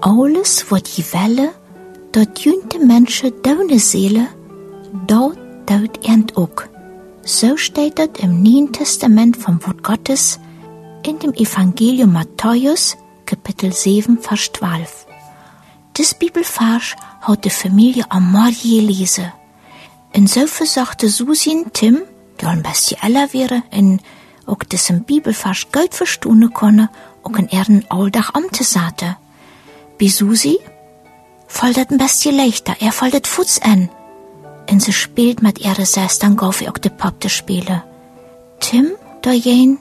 Alles wat je welle, dat junte Menschen deine Seele, dat doet end ook. So steht het im Neuen Testament vom Wort Gottes in dem Evangelium Matthäus, Kapitel 7, Vers 12. Dis Bibelvers hat de Familie Amarie gelesen. En so verzagte Susi en Tim, die al een beetje älter wäre, en ook diesen Bibelvers gut verstehen können, ook in ihren Alltag am te zaten. Bij Susi valt het een beetje leichter, valt het voets an. En ze speelt met ihre Schwestern gauf ook de Pap te spelen. Tim, die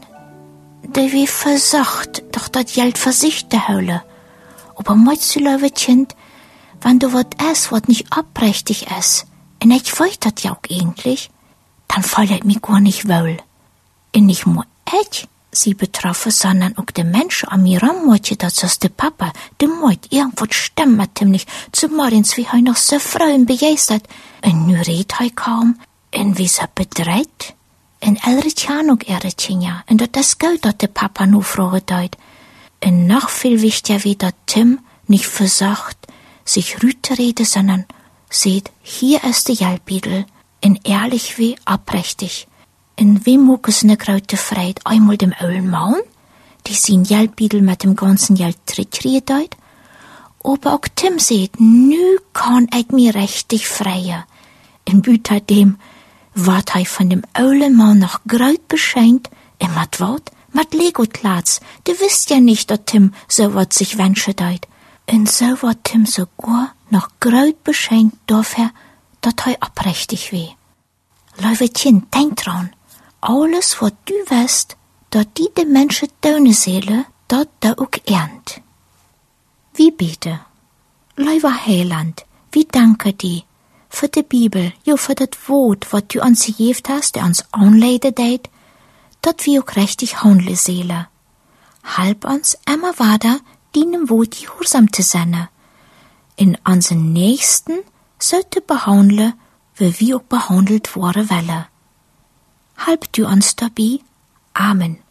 wie versucht, doch dat Geld für sich te houden. Aber mocht du lieber Kind, wenn du wat ess, wat nicht abrechtig ist, und ich weiß das ja auch eigentlich, dann fällt es mir gar nicht wohl. Und nicht nur ich sie betroffen, sondern auch die Menschen an mir rammoetje, dat ist der Papa, der moit, irgendwas stimmt mit dem nicht, zumorgens wie er noch so froh und begeistert, und nu redt er kaum, und wie so bedreht. En elret jaar ook Tjenja, en dat is goed dat de Papa nu vragen deed. En noch viel wichtiger wie dat Tim nicht versucht, sich rüd zu reden, sondern seht, hier ist der Geldbeutel, en ehrlich wie abrechtig. En wie mag es ne grote Freude einmal dem ollen Mann, die sein Geldbeutel mit dem ganzen Geld zurückkriegen deed? Aber auch Tim seht, nu kann ich mir richtig freien. En büter dem, wat hij van dem oulen Mann noch groot beschenkt, en mat wat? Mat Lego-Klats. Du wisst ja nicht, dat Tim so wat sich wünschen deut. En so wat Tim sogar noch groot beschenkt dafür, dat hij abrechtig weh. Lieve Kind, denk dran. Alles wat du weißt, dat die de Menschen deine Seele, dat da ook ernt. Wie bitte? Lieve Heiland, wie danke die für die Bibel, ja für das Wort, wat du uns gegeben hast, der uns anleiten deed, dat wir auch richtig handeln seele. Halb uns immer weiter, diesem Wort gehorsam zu sein. In unseren Nächsten sollte behandeln, wie wir auch behandelt worden wollen. Halb du uns dabei. Amen.